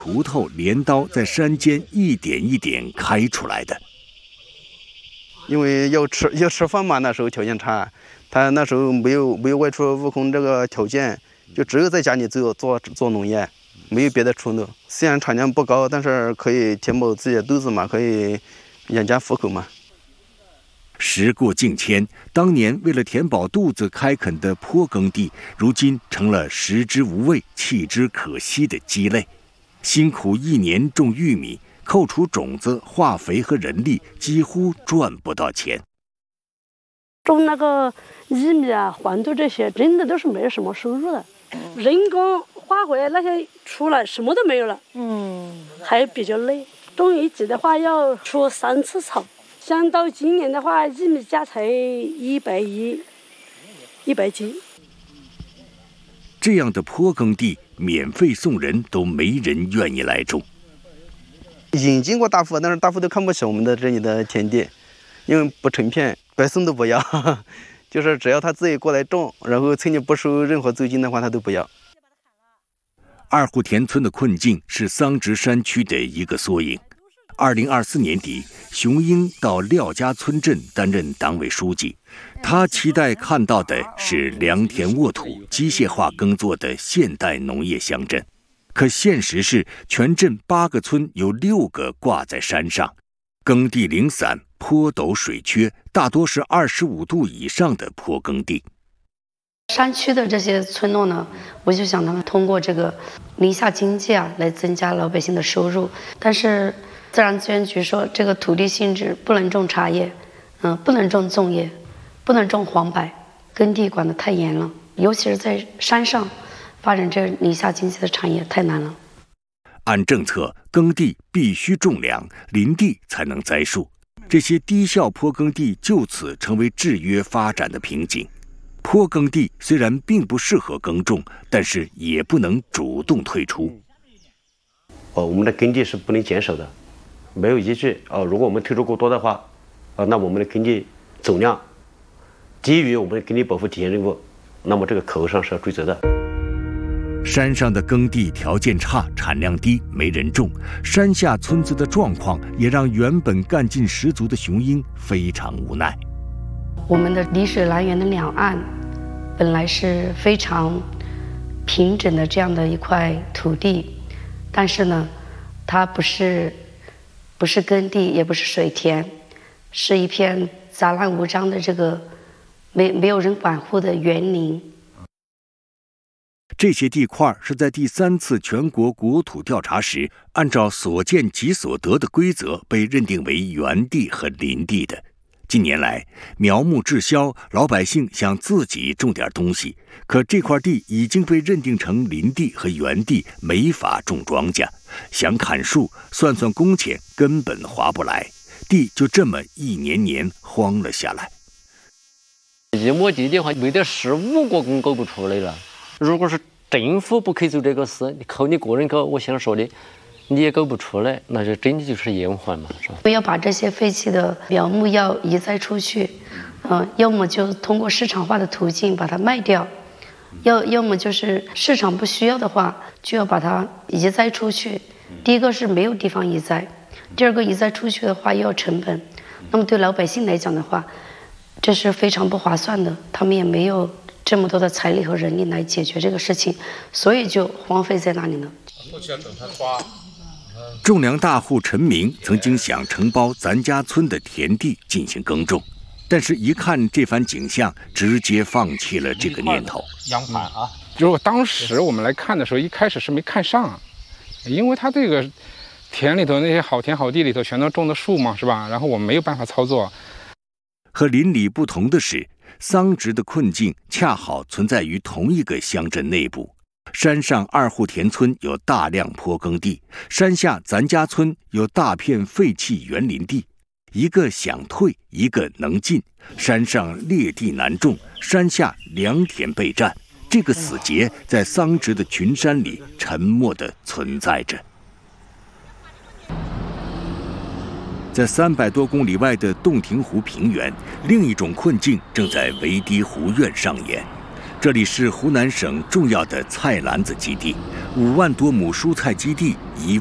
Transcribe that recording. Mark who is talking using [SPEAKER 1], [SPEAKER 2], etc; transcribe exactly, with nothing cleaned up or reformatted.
[SPEAKER 1] 锄头、镰刀在山间一点一点开出来的。
[SPEAKER 2] 因为要吃要吃饭嘛，那时候条件差，他那时候没有没有外出务工这个条件，就只有在家里做做做农业，没有别的出路。虽然产量不高，但是可以填饱自己的肚子嘛，可以养家糊口嘛。
[SPEAKER 1] 时过境迁，当年为了填饱肚子开垦的坡耕地，如今成了食之无味、弃之可惜的鸡肋。辛苦一年种玉米，扣除种子、化肥和人力，几乎赚不到钱。
[SPEAKER 3] 种那个玉米啊、黄豆这些，真的都是没有什么收入的。人工、化肥那些出来，什么都没有了。嗯，还比较累。种一季的话要除三次草。像到今年的话，玉米价才一百一，一百斤。
[SPEAKER 1] 这样的坡耕地，免费送人都没人愿意来种。
[SPEAKER 2] 引进过大夫，但是大夫都看不起我们的这里的田地，因为不成片，白送都不要。就是只要他自己过来种，然后村里不收任何租金的话，他都不要。
[SPEAKER 1] 二户田村的困境是桑植山区的一个缩影。二零二四年底，熊英到廖家村镇担任党委书记，他期待看到的是良田沃土、机械化耕作的现代农业乡镇。可现实是，全镇八个村有六个挂在山上，耕地零散、坡陡水缺，大多是二十五度以上的坡耕地。
[SPEAKER 4] 山区的这些村落呢，我就想他们通过这个林下经济啊，来增加老百姓的收入。但是自然资源局说，这个土地性质不能种茶叶，嗯，不能种粽叶，不能种黄柏，耕地管得太严了，尤其是在山上发展这林下经济的产业太难了。
[SPEAKER 1] 按政策，耕地必须种粮，林地才能栽树。这些低效坡耕地就此成为制约发展的瓶颈。坡耕地虽然并不适合耕种，但是也不能主动退出。
[SPEAKER 5] 哦，我们的耕地是不能减少的，没有依据。哦，如果我们退出过多的话，啊，那我们的耕地总量低于我们的耕地保护体现任务，那么这个口头上是要追责的。
[SPEAKER 1] 山上的耕地条件差，产量低，没人种。山下村子的状况也让原本干劲十足的熊英非常无奈。
[SPEAKER 4] 我们的丽水南源的两岸本来是非常平整的这样的一块土地，但是呢，它不是不是耕地，也不是水田，是一片杂乱无章的这个没没有人管护的园林。
[SPEAKER 1] 这些地块是在第三次全国国土调查时，按照所见即所得的规则被认定为园地和林地的。近年来，苗木滞销，老百姓想自己种点东西，可这块地已经被认定成林地和园地，没法种庄稼。想砍树，算算工钱，根本划不来，地就这么一年年荒了下来。
[SPEAKER 6] 一亩地的话，没得十五个工搞不出来了。如果是政府不可以做这个事，你靠你个人搞，我想说的，你也搞不出来，那就真的就是延缓嘛，是吧？
[SPEAKER 4] 不要把这些废弃的苗木要移栽出去，嗯、呃，要么就通过市场化的途径把它卖掉，要要么就是市场不需要的话，就要把它移栽出去。第一个是没有地方移栽，第二个移栽出去的话又要成本，那么对老百姓来讲的话，这是非常不划算的，他们也没有这么多的财力和人力来解决这个事情，所以就荒废在那里了。
[SPEAKER 1] 种粮大户陈明曾经想承包咱家村的田地进行耕种，但是一看这番景象，直接放弃了这个念头。
[SPEAKER 7] 洋盘啊，如果当时我们来看的时候，一开始是没看上，因为他这个田里头那些好田好地里头全都种的树嘛，是吧？然后我们没有办法操作。
[SPEAKER 1] 和邻里不同的是，桑植的困境恰好存在于同一个乡镇内部。山上二户田村有大量坡耕地，山下咱家村有大片废弃园林地，一个想退，一个能进。山上劣地难种，山下良田备战，这个死结在桑植的群山里沉默地存在着。在三百多公里外的洞庭湖平原，另一种困境正在围堤湖苑上演。 这里是湖南省重要的菜篮子基地，五万多亩蔬菜基地一